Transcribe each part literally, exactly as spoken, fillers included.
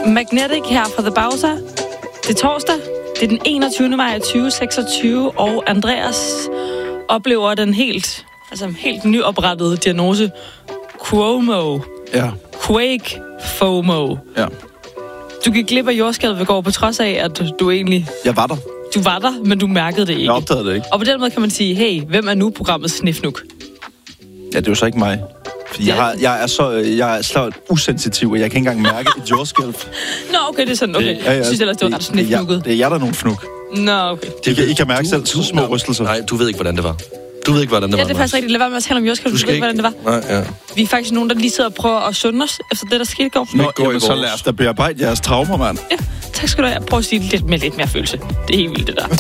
Magnetic her fra The Bowser. Det er torsdag. Det er den enogtyvende maj tyve seksogtyve, og Andreas oplever den helt, altså helt nyoprettede diagnose Cuomo. Ja. Quake FOMO. Ja. Du gik glip af jordskælvet i går, på trods af, at du egentlig... Jeg var der. Du var der, men du mærkede det ikke. Jeg opdagede det ikke. Og på den måde kan man sige, hey, hvem er nu programmet Snifnuk? Ja, det er jo så ikke mig. Fordi jeg, har, jeg er så jeg er så usensitiv, at jeg kan ikke engang mærke et jordskælv. Nå, okay, det er sådan, okay. Det, ja, ja, jeg synes ellers, det var ret snifnukket. Det, det er jer, der er nogle fnuk. Nå, okay. Det, I, I kan mærke selv så små rystelser. Nej, du ved ikke, hvordan det var. Du ved ikke, hvordan det ja, var. Ja, det er faktisk rigtigt. Lad være med at tale om jordskælv. Du, du ved ikke, hvordan det var. Nej, ja. Vi er faktisk nogen, der lige sidder og prøver at sunde os efter det, der skete i går. Nå, jamen, så lad os da bearbejde jeres traumer, mand. Ja, tak skal du have. Prøv at sige lidt med lidt mere følelse. Det er helt vildt, det der.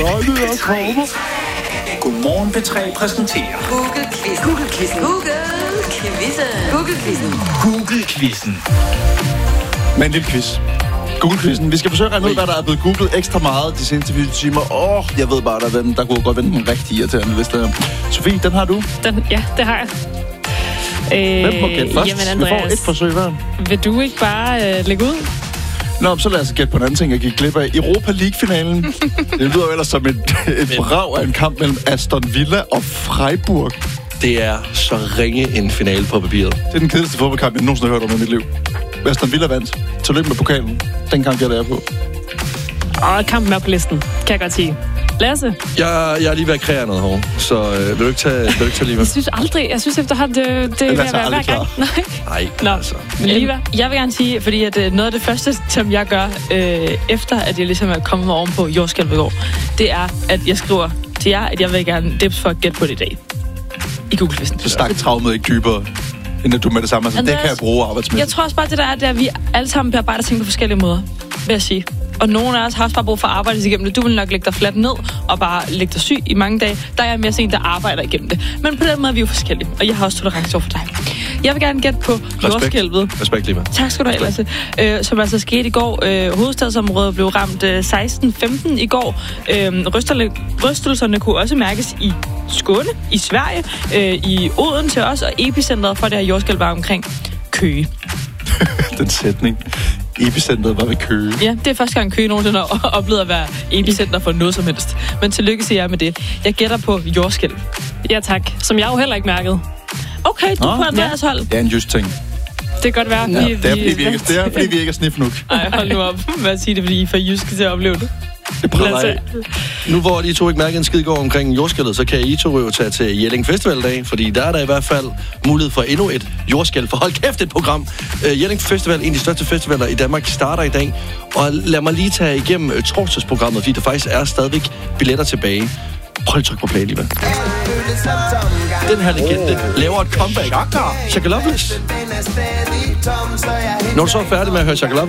Godmorgen P tre præsenterer Google-quizzen. Google-quizzen. Google-quizzen. Google-quizzen. Google-quizzen. Med en lille quiz. Google-quizzen. Vi skal forsøge at regne ud, hvad der er blevet googlet ekstra meget de seneste fireogtyve timer. Åh, oh, jeg ved bare, der, den, der kunne godt vende den rigtig irriterende liste her. Sofie, den har du. Den, ja, det har jeg. Øh, Hvem må gætte først? Jamen, Andreas, vi får et forsøg hver. Vil du ikke bare øh, lægge ud? Nå, så lad os gætte på en anden ting, jeg gik glip af. Europa League-finalen. Det lyder jo ellers som et, et brag af en kamp mellem Aston Villa og Freiburg. Det er så ringe en finale på papiret. Det er den kedeligste fodboldkamp, jeg nogensinde har hørt om i mit liv. Aston Villa vandt. Tillykke med pokalen. Den kamp, jeg der på. Og kampen er på listen, kan jeg godt sige. Lasse? Jeg, jeg er lige ved at kreere noget hår, så øh, vil du ikke tage, vil du ikke tage lige Jeg synes aldrig, jeg synes efterhånden, det, det er ved at være hver gang. Nej. Nej, Nå, altså. Men Liva? Jeg vil gerne sige, fordi at øh, noget af det første, som jeg gør, øh, efter at jeg ligesom er kommet oven på jordskælvet i går, det er, at jeg skriver til jer, at jeg vil gerne dips for at gætte på det i dag. I Google-quizzen. Så stak traumet ikke dybere, end at du med det samme. Altså, det kan jeg bruge arbejdsmæssigt. Jeg tror også bare, det der er, det er, at vi alle sammen bearbejder ting på forskellige måder, vil jeg sige. Og nogle af os har også bare brug for at arbejde igennem det. Du vil nok lægge dig fladt ned og bare lægge dig syg i mange dage. Der er jeg mere en, der arbejder igennem det. Men på den måde er vi jo forskellige, og jeg har også tolerance over for dig. Jeg vil gerne gætte på jordskælvet. Respekt, Lima. Tak skal du have, Lasse. Øh, som altså skete i går. Øh, hovedstadsområdet blev ramt øh, seksten femten i går. Øh, rysterne, rystelserne kunne også mærkes i Skåne, i Sverige, øh, i Odense også, og epicentret for det her jordskælv var omkring Køge. Den sætning. Epicentret var ved Køge. Ja, det er første gang Køge nogensinde har oplevet at være epicenter for noget som helst. Men tillykke siger jeg med det. Jeg gætter på jordskælv. Ja, tak. Som jeg jo heller ikke mærkede. Okay, du er på Andreas hold. Det er en just ting. Det kan godt være. Ja, vi, det, er, fordi vi ikke, det er fordi vi ikke er snifnuk. Ej, hold nu op. Hvad siger det, fordi I er for jyske til at opleve det? Det prøver Nu hvor I to ikke mærkede en skid går omkring jordskælvet, så kan I to jo tage til Jelling Festival i dag, fordi der er der i hvert fald mulighed for endnu et jordskælv. For hold kæft, et program. Uh, Jelling Festival, en af de største festivaler i Danmark, starter i dag. Og lad mig lige tage igennem uh, torsdagsprogrammet, fordi der faktisk er stadigvæk billetter tilbage. Prøv lige at trykke på play, Liva. Den her legende laver et comeback. Shaka Loveless. Når du så er færdig med at høre Shaka Loveless,